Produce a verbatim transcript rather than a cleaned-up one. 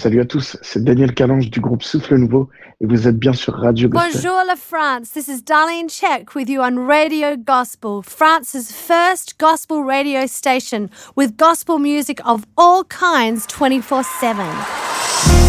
Salut à tous, c'est Daniel Calange du groupe Souffle Nouveau et vous êtes bien sur Radio Gospel. Bonjour la France, this is Darlene Check with you on Radio Gospel, France's first gospel radio station with gospel music of all kinds twenty-four seven.